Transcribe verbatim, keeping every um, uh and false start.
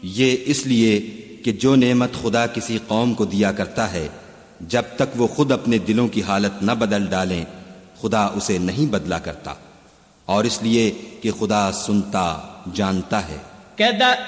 ये इसलिए कि जो नेमत खुदा किसी कौम को दिया करता है, जब तक वो खुद अपने दिलों की हालत न बदल डालें, खुदा उसे नहीं बदला करता, और इसलिए कि खुदा सुनता जानता है।